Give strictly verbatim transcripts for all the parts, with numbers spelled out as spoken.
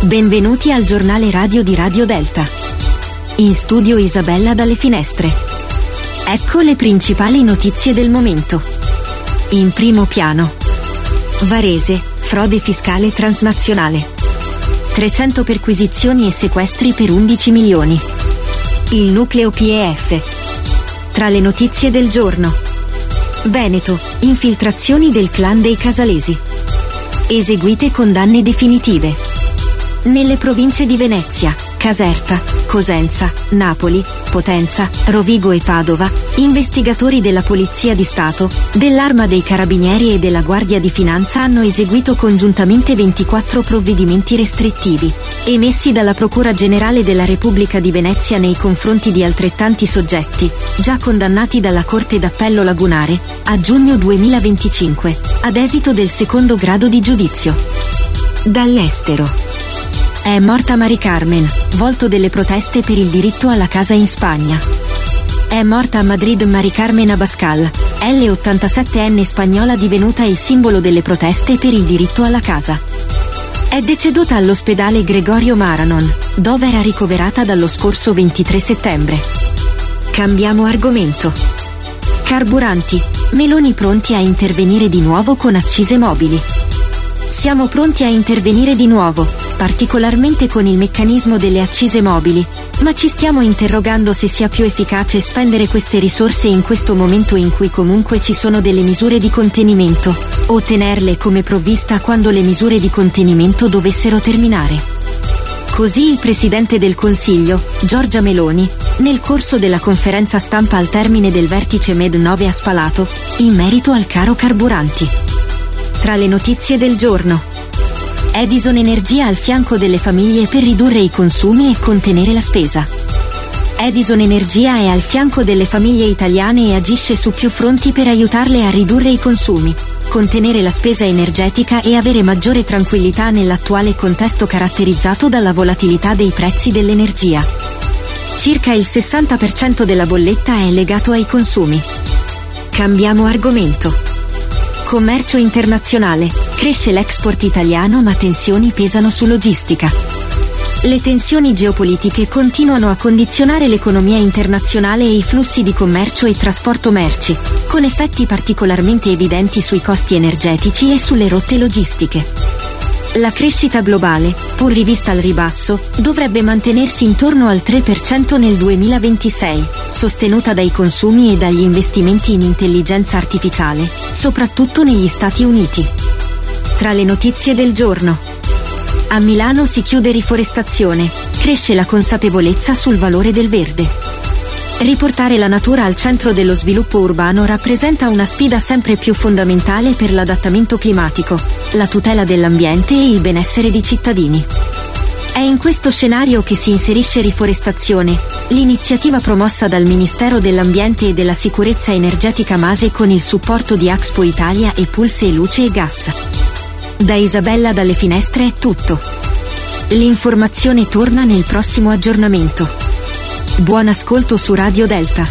Benvenuti al giornale radio di Radio Delta. In studio Isabella dalle Finestre. Ecco le principali notizie del momento. In primo piano. Varese, frode fiscale transnazionale. trecento perquisizioni e sequestri per undici milioni. Il nucleo P E F. Tra le notizie del giorno. Veneto, infiltrazioni del clan dei Casalesi. Eseguite condanne definitive. Nelle province di Venezia, Caserta, Cosenza, Napoli, Potenza, Rovigo e Padova, investigatori della Polizia di Stato, dell'Arma dei Carabinieri e della Guardia di Finanza hanno eseguito congiuntamente ventiquattro provvedimenti restrittivi, emessi dalla Procura Generale della Repubblica di Venezia nei confronti di altrettanti soggetti, già condannati dalla Corte d'Appello Lagunare, a giugno duemilaventicinque, ad esito del secondo grado di giudizio. Dall'estero. È morta Mari Carmen, volto delle proteste per il diritto alla casa in Spagna. È morta a Madrid Mari Carmen Abascal, L ottantasettenne spagnola divenuta il simbolo delle proteste per il diritto alla casa. È deceduta all'ospedale Gregorio Maranon, dove era ricoverata dallo scorso ventitré settembre. Cambiamo argomento. Carburanti, Meloni pronti a intervenire di nuovo con accise mobili. Siamo pronti a intervenire di nuovo, particolarmente con il meccanismo delle accise mobili, ma ci stiamo interrogando se sia più efficace spendere queste risorse in questo momento in cui comunque ci sono delle misure di contenimento, o tenerle come provvista quando le misure di contenimento dovessero terminare. Così il Presidente del Consiglio, Giorgia Meloni, nel corso della conferenza stampa al termine del vertice Med nove a Spalato, in merito al caro carburanti. Tra le notizie del giorno. Edison Energia al fianco delle famiglie per ridurre i consumi e contenere la spesa. Edison Energia è al fianco delle famiglie italiane e agisce su più fronti per aiutarle a ridurre i consumi, contenere la spesa energetica e avere maggiore tranquillità nell'attuale contesto caratterizzato dalla volatilità dei prezzi dell'energia. Circa il sessanta per cento della bolletta è legato ai consumi. Cambiamo argomento. Commercio internazionale. Cresce l'export italiano ma tensioni pesano su logistica. Le tensioni geopolitiche continuano a condizionare l'economia internazionale e i flussi di commercio e trasporto merci, con effetti particolarmente evidenti sui costi energetici e sulle rotte logistiche. La crescita globale, pur rivista al ribasso, dovrebbe mantenersi intorno al tre per cento nel duemilaventisei, sostenuta dai consumi e dagli investimenti in intelligenza artificiale, soprattutto negli Stati Uniti. Tra le notizie del giorno. A Milano si chiude riforestazione, cresce la consapevolezza sul valore del verde. Riportare la natura al centro dello sviluppo urbano rappresenta una sfida sempre più fondamentale per l'adattamento climatico, la tutela dell'ambiente e il benessere dei cittadini. È in questo scenario che si inserisce Riforestazione, l'iniziativa promossa dal Ministero dell'Ambiente e della Sicurezza Energetica MASE con il supporto di Axpo Italia e Pulse e Luce e Gas. Da Isabella dalle Finestre è tutto. L'informazione torna nel prossimo aggiornamento. Buon ascolto su Radio Delta.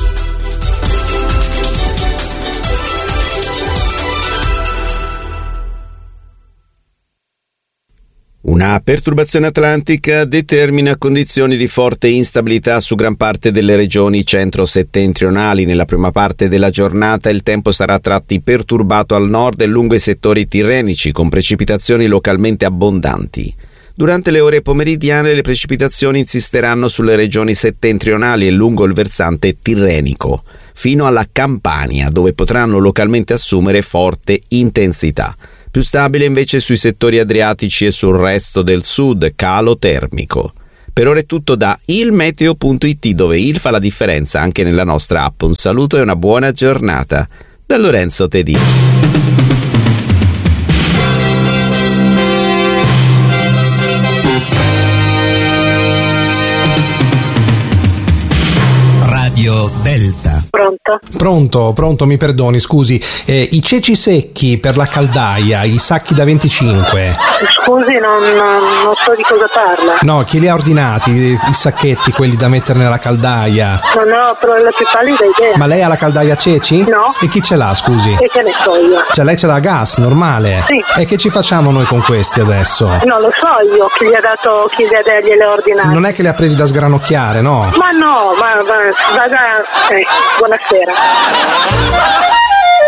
Una perturbazione atlantica determina condizioni di forte instabilità su gran parte delle regioni centro-settentrionali. Nella prima parte della giornata il tempo sarà a tratti perturbato al nord e lungo i settori tirrenici, con precipitazioni localmente abbondanti. Durante le ore pomeridiane le precipitazioni insisteranno sulle regioni settentrionali e lungo il versante tirrenico, fino alla Campania, dove potranno localmente assumere forte intensità. Più stabile invece sui settori adriatici e sul resto del sud, calo termico. Per ora è tutto da ilmeteo punto it, dove il fa la differenza anche nella nostra app. Un saluto e una buona giornata. Da Lorenzo Tedì. Radio Delta. Pronto? Pronto? Pronto, pronto, mi perdoni, scusi. Eh, I ceci secchi per la caldaia, i sacchi da venticinque. Scusi, non, non so di cosa parla. No, chi li ha ordinati, i sacchetti, quelli da mettere nella caldaia? Non ho proprio la più pallida idea. Ma lei ha la caldaia a ceci? No. E chi ce l'ha, scusi? E che ne so io? Cioè lei ce l'ha a gas, normale? Sì. E che ci facciamo noi con questi adesso? Non lo so io chi gli ha dato, chi gli ha, gliele ha ordinate. Non è che li ha presi da sgranocchiare, no? Ma no, ma, ma vada... Eh, buonasera.